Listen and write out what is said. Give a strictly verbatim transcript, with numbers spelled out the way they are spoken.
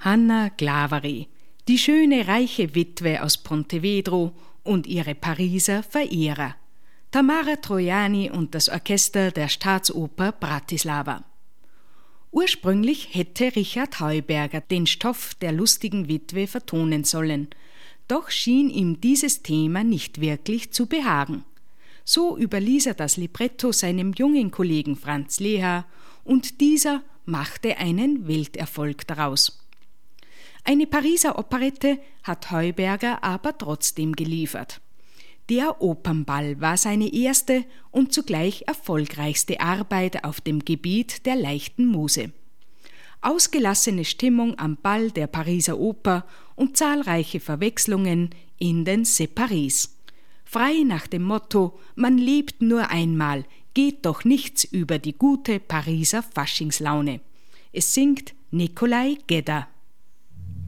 Hanna Glavari, die schöne, reiche Witwe aus Pontevedra und ihre Pariser Verehrer. Tamara Trojani und das Orchester der Staatsoper Bratislava. Ursprünglich hätte Richard Heuberger den Stoff der lustigen Witwe vertonen sollen, doch schien ihm dieses Thema nicht wirklich zu behagen. So überließ er das Libretto seinem jungen Kollegen Franz Leha und dieser machte einen Welterfolg daraus. Eine Pariser Operette hat Heuberger aber trotzdem geliefert. Der Opernball war seine erste und zugleich erfolgreichste Arbeit auf dem Gebiet der leichten Muse. Ausgelassene Stimmung am Ball der Pariser Oper und zahlreiche Verwechslungen in den Séparés. Frei nach dem Motto »Man lebt nur einmal« geht doch nichts über die gute Pariser Faschingslaune. Es singt Nikolai Gedda.